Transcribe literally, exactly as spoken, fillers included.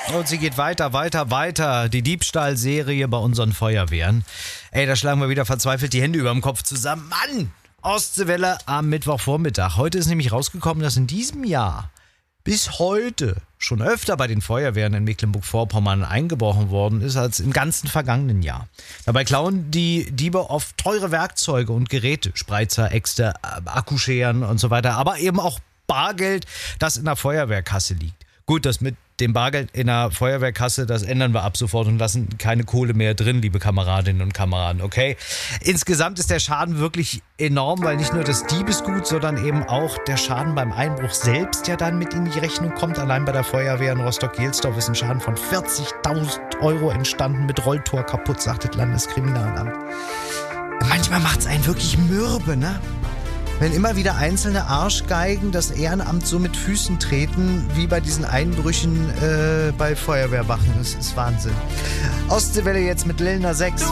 Und sie geht weiter, weiter, weiter. Die Diebstahlserie bei unseren Feuerwehren. Ey, da schlagen wir wieder verzweifelt die Hände über dem Kopf zusammen. Mann! Ostseewelle am Mittwochvormittag. Heute ist nämlich rausgekommen, dass in diesem Jahr bis heute schon öfter bei den Feuerwehren in Mecklenburg-Vorpommern eingebrochen worden ist als im ganzen vergangenen Jahr. Dabei klauen die Diebe oft teure Werkzeuge und Geräte, Spreizer, Äxte, Akkuscheren und so weiter, aber eben auch Bargeld, das in der Feuerwehrkasse liegt. Gut, das mit dem Bargeld in der Feuerwehrkasse, das ändern wir ab sofort und lassen keine Kohle mehr drin, liebe Kameradinnen und Kameraden, okay? Insgesamt ist der Schaden wirklich enorm, weil nicht nur das Diebesgut, sondern eben auch der Schaden beim Einbruch selbst ja dann mit in die Rechnung kommt. Allein bei der Feuerwehr in Rostock-Gelsdorf ist ein Schaden von vierzigtausend Euro entstanden, mit Rolltor kaputt, sagt das Landeskriminalamt. Manchmal macht es einen wirklich mürbe, ne? Wenn immer wieder einzelne Arschgeigen das Ehrenamt so mit Füßen treten, wie bei diesen Einbrüchen äh, bei Feuerwehrwachen. Das ist Wahnsinn. Ostseewelle jetzt mit Lilner sechs.